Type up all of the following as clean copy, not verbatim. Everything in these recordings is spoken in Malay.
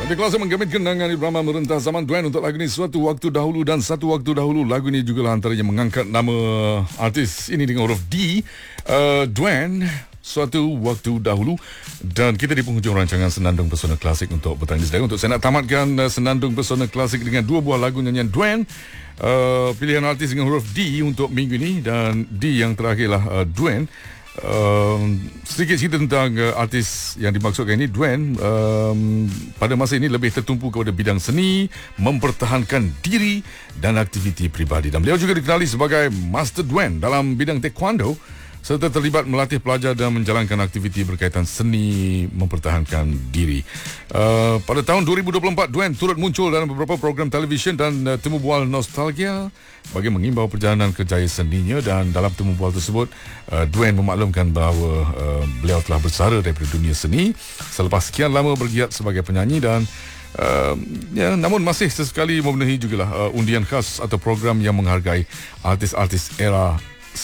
Di kelas menggamit kenangan Ibrahim merentas zaman Dwayne untuk lagu ini Suatu Waktu Dahulu, dan Satu Waktu Dahulu. Lagu ini juga antaranya mengangkat nama artis ini dengan huruf D, Dwayne, Suatu Waktu Dahulu. Dan kita di penghujung rancangan Senandung Pesona Klasik untuk petang ini. Untuk saya nak tamatkan Senandung Pesona Klasik dengan dua buah lagu nyanyian Dwayne, pilihan artis dengan huruf D untuk minggu ini, dan D yang terakhirlah Dwayne. Sedikit cerita tentang artis yang dimaksudkan ini. Dwayne pada masa ini lebih tertumpu kepada bidang seni, mempertahankan diri dan aktiviti peribadi, dan beliau juga dikenali sebagai Master Dwayne dalam bidang taekwondo, serta terlibat melatih pelajar dan menjalankan aktiviti berkaitan seni mempertahankan diri. Pada tahun 2024, Dwayne turut muncul dalam beberapa program televisyen dan temu bual nostalgia bagi mengimbau perjalanan kerjaya seninya. Dan dalam temu bual tersebut, Dwayne memaklumkan bahawa beliau telah bersara daripada dunia seni selepas sekian lama bergiat sebagai penyanyi, dan namun masih sesekali memenuhi jugalah undian khas atau program yang menghargai artis-artis era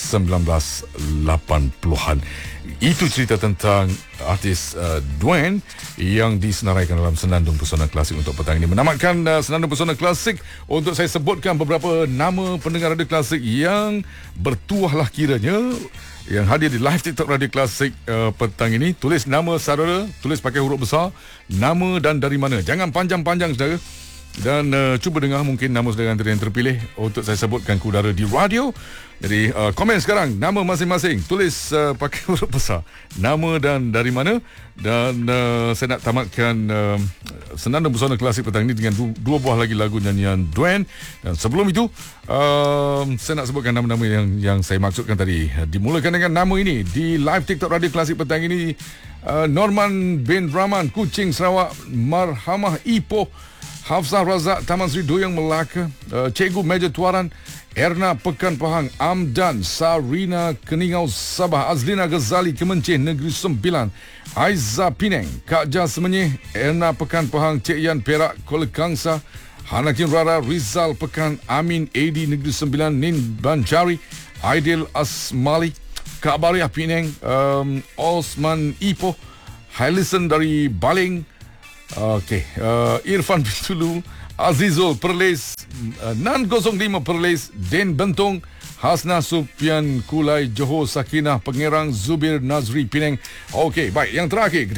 1980-an. Itu cerita tentang artis Dwayne yang disenaraikan dalam Senandung Pesona Klasik untuk petang ini. Menamatkan Senandung Pesona Klasik, untuk saya sebutkan beberapa nama pendengar radio klasik yang bertuahlah kiranya, yang hadir di live TikTok Radio Klasik petang ini. Tulis nama saudara, tulis pakai huruf besar, nama dan dari mana. Jangan panjang-panjang saudara. Dan cuba dengar, mungkin nama saudara antara yang terpilih untuk saya sebutkan ke udara di radio. Jadi komen sekarang nama masing-masing, tulis pakai huruf besar, nama dan dari mana. Dan saya nak tamatkan Senandung Pesona Klasik petang ini dengan dua buah lagi lagu nyanyian Dwayne. Dan sebelum itu saya nak sebutkan nama-nama yang saya maksudkan tadi. Dimulakan dengan nama ini di live TikTok Radio Klasik petang ini. Norman bin Rahman, Kuching, Sarawak. Marhamah Ipoh, Hafsah Razak, Taman Sri Doyang, Melaka. Cikgu Meja Tuaran, Erna Pekan Pahang, Amdan, Sarina Keningau, Sabah. Azlina Ghazali, Kemencih, Negeri Sembilan. Aiza Pinang, Kak Jas Semenyih. Erna Pekan Pahang, Cik Yan Perak, Kuala Kangsa. Hanakin Rara, Rizal Pekan. Amin Edi, Negeri Sembilan. Nin Banjari, Aidil Asmali, Kak Bariah Pinang, Osman Ipoh, Hailison dari Baling. Irfan Bintulu, Azizul Perlis, Nan 05 Perlis, Den Bentong, Hasna Supian Kulai, Johor Sakinah Pengerang, Zubir Nazri Penang. Okey, baik, yang terakhir.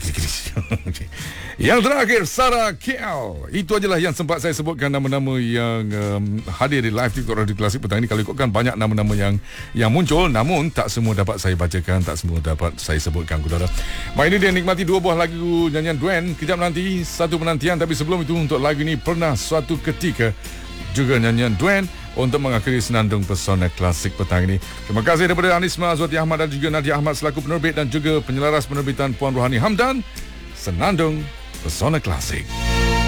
Yang terakhir, Sarah KL. Itu ajalah yang sempat saya sebutkan nama-nama yang hadir di live TikTok Radio Klasik petang ini. Kalau ikutkan banyak nama-nama yang muncul, namun tak semua dapat saya bacakan, tak semua dapat saya sebutkan, saudara. Baik, ini dia nikmati dua buah lagu nyanyian Dwayne. Kejap nanti satu penantian, tapi sebelum itu untuk lagu ini Pernah Suatu Ketika, juga nyanyian Dwayne, untuk mengakhiri Senandung Pesona Klasik petang ini. Terima kasih daripada Anisma Azwati Ahmad dan juga Nadia Ahmad selaku penerbit dan juga penyelaras penerbitan Puan Rohani Hamdan. Senandung Pesona Klasik.